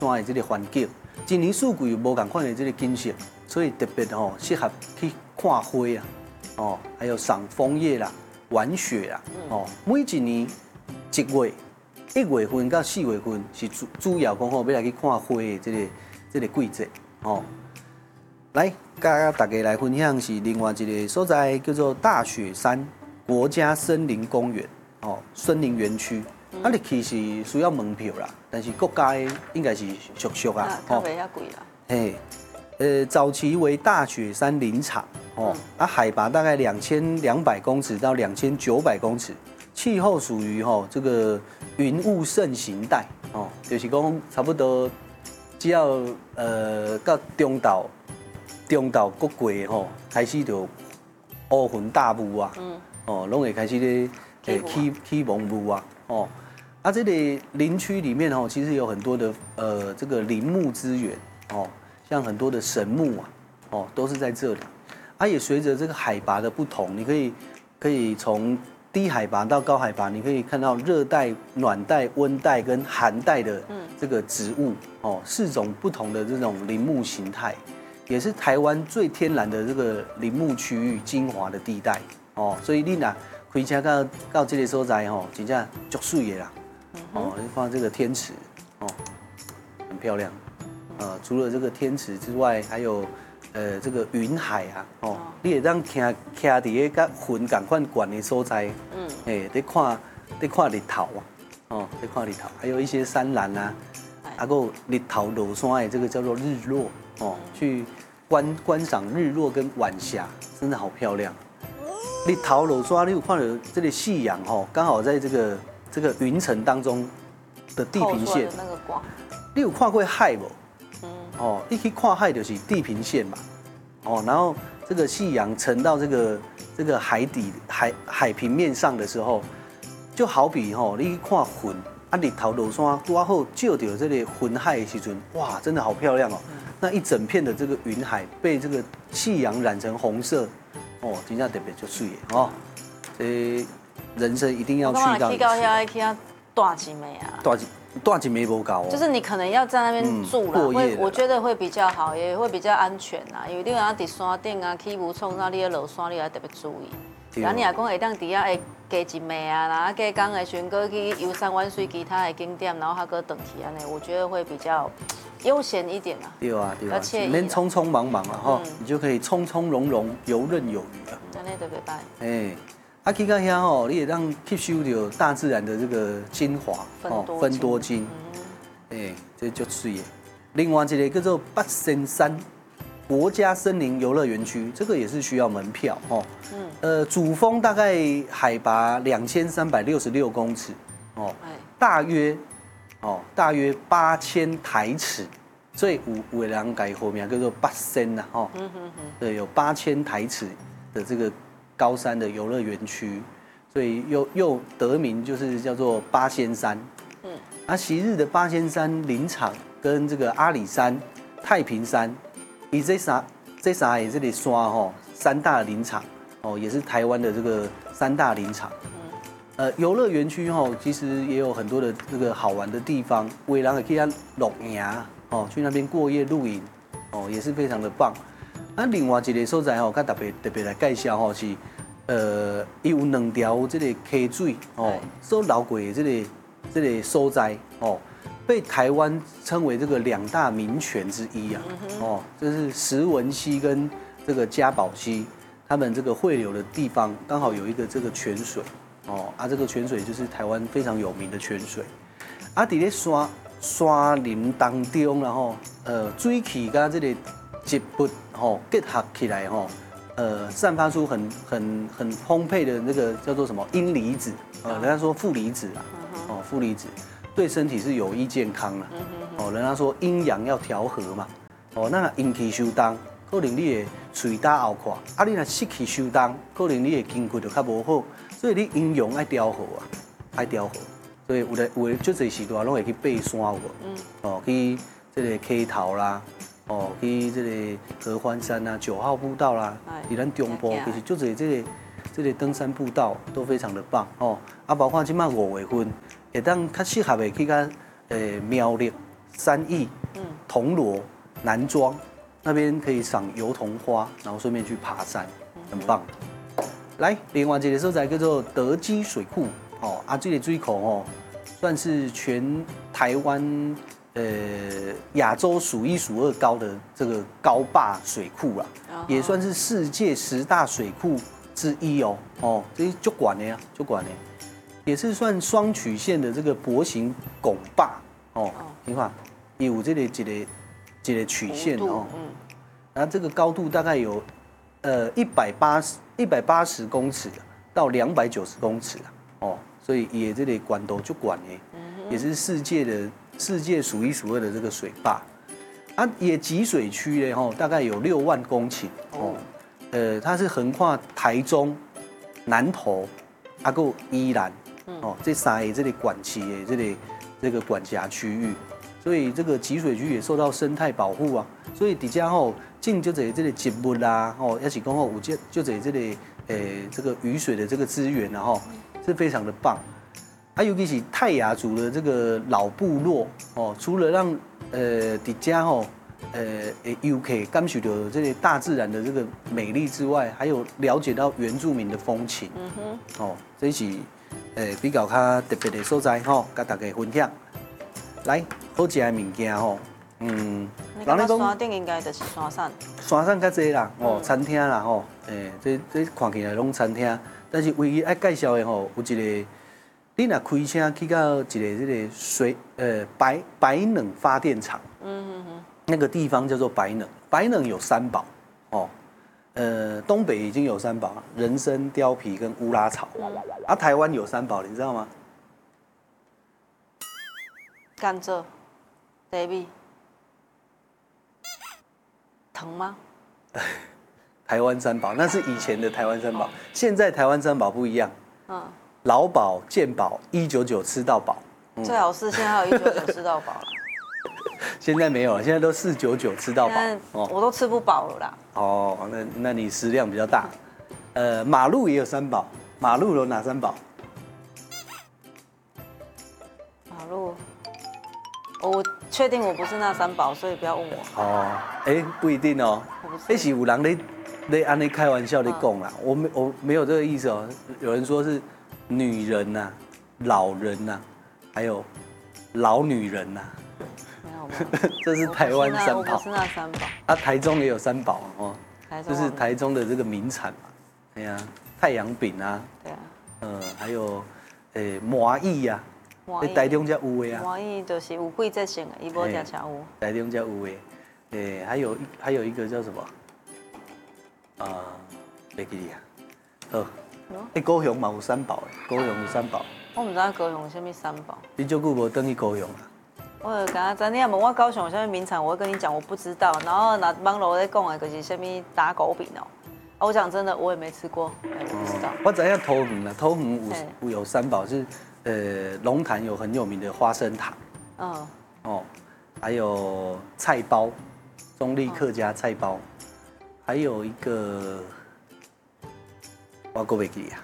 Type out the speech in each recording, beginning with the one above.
山的这个环境，一年四季有无同款的这个景色，所以特别适合去看花啊，还有赏枫叶啦、玩雪啦，每一年1月份到4月份是主要讲要来去看花的这个季节，来，跟大家来分享是另外一个所在，叫做大雪山国家森林公园，森林园区。入去是需要门票啦，但是国家应该是俗啊， 袂遐贵啦。 嘿，早期为大雪山林场，海拔大概2200公尺到2900公尺，气候属于这个云雾盛行带，就是讲差不多只要到中岛国过开始就乌云大雾啊，拢会开始咧起蒙雾啊，这个林区里面其实有很多的这个林木资源，像很多的神木啊，都是在这里。也随着这个海拔的不同，你可以从低海拔到高海拔，你可以看到热带、暖带、温带跟寒带的这个植物，4种不同的这种林木形态，也是台湾最天然的这个林木区域精华的地带所以你若开车到这个所在真正足水的啦。你看这个天池，很漂亮。除了这个天池之外，还有这个云海啊，你会当徛伫个甲云同款悬的所在，在看日头啊，在看日头，还有一些山岚啊，还有日头落山的这个叫做日落去观赏日落跟晚霞，真的好漂亮。日头落山，你有看到这个夕阳刚好在这个云层当中的地平线， 那个光， 你有看过海无？你去看海就是地平线嘛，然后这个夕阳沉到这个海底海平面上的时候，就好比你去看云，日头落山多好照到这个云海的时阵，哇，真的好漂亮哦。那一整片的这个云海被这个夕阳染成红色，真正特别就水的这人生一定要去到。 去到遐去啊，大一暝啊。 大一暝无够就是你可能要在那边住啦，我觉得会比较好，也会比较安全啦。因为你要伫山顶啊，起雾创啥，你要落山，你要特别注意。然后你若讲会当伫遐会加一暝啊，然后加工的时阵，去游山玩水其他的景点，然后还搁转去安尼，我觉得会比较悠闲一点啦。 对啊，免匆匆忙忙啊你就可以从从容容、游刃有余啊。 安尼特别歹。 去到遐你也让吸收到大自然的这个精华分多精，这就水的。另外一个叫做八仙山国家森林游乐园区，这个也是需要门票主峰大概海拔2366公尺大约8000台尺，所以有的人改后面叫做八仙呐对，有8000台尺的这个高山的游乐园区，所以又得名就是叫做八仙山。昔日的八仙山林场跟这个阿里山、太平山，这三个这里山3大林场也是台湾的这个3大林场。游乐园区其实也有很多的这个好玩的地方，有的人也可以露营去那边过夜露营也是非常的棒。另外一个所在较特别来介绍是，伊有2条这个溪水所流过的这个所在被台湾称为这个2大名泉之一啊就是石文溪跟这个嘉宝溪，他们这个汇流的地方刚好有一个这个泉水这个泉水就是台湾非常有名的泉水在咧山林当中，然后水汽跟这个一bud结合起来散发出很丰沛的那个叫做什么阴离子人家说负离子啦负离子对身体是有益健康啦人家说阴阳要调和嘛那阴气受当，可能你的嘴打后垮你若湿气受当，可能你的筋骨就较无好，所以你阴阳爱调和爱调和，所以有的足侪时段拢会去爬山有去这个溪头啦去这个合欢山啊9号步道啦，伫咱中部其实就这个登山步道都非常的棒包括今麦5月份，会当较适合的去到苗栗三义、铜锣、南庄那边可以赏油桐花，然后顺便去爬山，很棒。来，另外一个所在叫做德基水库，哦，啊，这个水库哦，算是全台湾亚洲数一数二高的这个高坝水库啦，也算是世界10大水库之一哦。哦，这是足管的呀，足管的，也是算双曲线的这个薄型拱坝哦。你看，有这个一个曲线哦，然后这个高度大概有180公尺到290公尺哦，所以也这里管都就管呢，也是世界数一数二的这个水坝，啊，也集水区呢大概有6万公顷哦，它是横跨台中、南投、宜兰哦这3个这里管区的这个管辖区域，所以这个集水区也受到生态保护啊，所以底下种就这个植物啦，也是讲有就这里这个雨水的这个资源是非常的棒。啊，尤其是泰雅族的这个老部落哦，除了让底下游客感受到这个大自然的这个美丽之外，还有了解到原住民的风情。哦，这是比较较特别的所在跟大家分享。来，好食的物件你感觉山顶应该就是山产。 山产较济啦，餐厅啦这看起来拢餐厅，但是唯一爱介绍的有一个。你若开车去到一个这个白冷发电厂，那个地方叫做白冷。白冷有3宝哦，东北已经有3宝，人参、貂皮跟乌拉草。啊，台湾有3宝，你知道吗？ 甘蔗、茶米、藤吗？ 台湾3宝，那是以前的台湾3宝，现在台湾3宝不一样。劳保、健保，199吃到饱。 最好是现在还有199吃到饱了。 现在没有了，现在都499吃到饱。 我都吃不饱了啦。 哦，那你食量比较大。马路也有3宝，马路有哪3宝？ 马路，我确定我不是那3宝，所以不要问我。 哦，不一定哦。那是有人在安尼开玩笑的讲啦，我没有这个意思哦。有人说是。女人呐，老人呐，还有老女人呐， 没有， 这是台湾3宝。 我不是那3宝。 啊，台中也有3宝哦， 这是台中的这个名产嘛。哎呀，太阳饼啊， 对啊， 还有麻薏呀，在台中才有的啊。 麻薏就是有季节性的，伊无食茶有。 台中才有的，还有一个叫什么？袂记啊，好。高雄嘛有3宝高雄有3宝。 我唔知道高雄有啥物3宝。 你久久无登去高雄啊？ 我刚刚在你问我高雄有啥物名产，我会跟你讲我不知道。然后那网络在讲的就是啥物打狗饼哦。我讲真的，我也没吃过，我不知道。 我知影桃园啦，桃园有3宝是龙潭有很有名的花生糖。还有菜包，中立客家菜包，还有一个。我够袂记啊，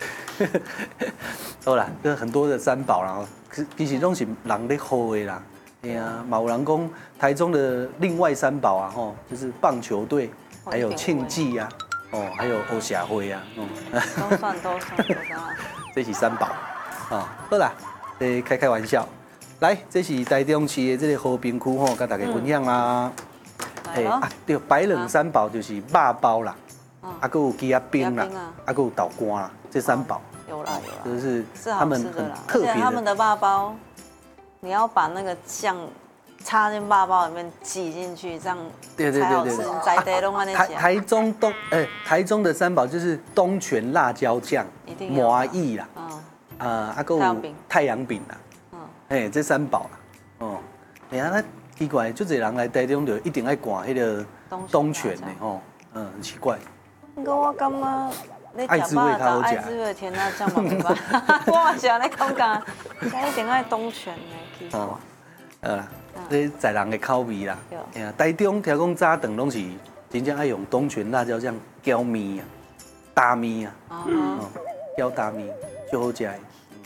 好啦，这很多的3宝啦，其实都是人咧好的啦。哎呀，有人讲台中的另外3宝啊，就是棒球队，还有庆记啊，还有欧社会啊， 都算。 这是3宝啊，好啦，开玩笑。来，这是台中市的这个和平区跟大家分享啦。对，白冷3宝就是肉包啦。还有鸡鸭冰啦，还有豆干啦，这3宝有啦， 这是他们很特别的。 他们的肉包，你要把那个酱插进肉包里面挤进去，这样才好吃。在地拢安尼吃。 台中的3宝就是东泉辣椒酱、麻薏啦，还有太阳饼啦，这3宝啦。哎呀，那奇怪，就这人来台中就一定爱逛迄个东泉的很奇怪。 不过我感觉你吃肉到爱滋味甜辣酱嘛没办法，我嘛是安尼感觉，一定爱东泉的奇怪。 这在人的口味啦。台中听讲早顿拢是真正爱用东泉辣椒酱浇面啊、打面啊，浇打面就好食的。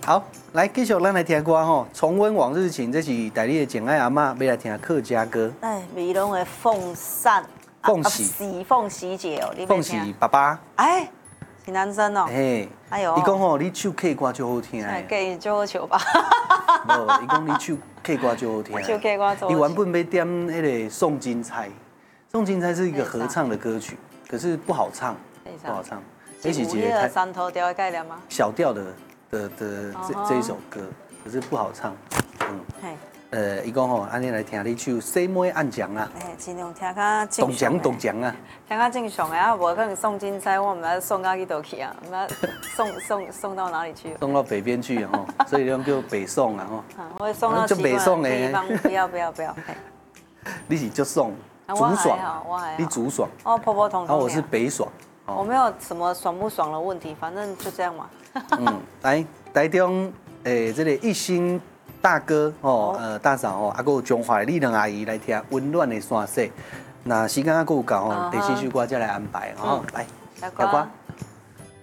好，来继续咱来听歌吼，重温往日情，这是台里的简爱阿嬷要来听客家歌。 哎，美容的凤扇，凤喜姐哦， 凤喜爸爸。 哎，是男生哦。 嘿，哎呦，伊讲吼，你唱客歌就好听诶。 给就好笑吧。 无，伊讲你唱客歌就好听。 唱客歌做。 你原本要点迄个宋金钗，宋金钗是一个合唱的歌曲，可是不好唱，不好唱。 这是一个三头调的概念吗？ 小调的这一首歌，可是不好唱。伊讲吼，安尼来听你唱《西妹暗讲》啊。 尽量听较正常。 动讲啊。 听较正常的啊，无可能送金钗，我们要送到去倒去啊，我们送到哪里去？ 送到北边去吼，所以讲叫北宋啊吼。 我送到北宋的地方，不要。 你是就送竹爽，你竹爽。 哦，普普通通。 然后我是北爽。 我没有什么爽不爽的问题，反正就这样嘛。 来台中这个一心大哥哦，大嫂哦，还有中华的丽人阿姨来听温暖的山色。那时间还够够哦，第四首歌再来安排哦。来，小瓜。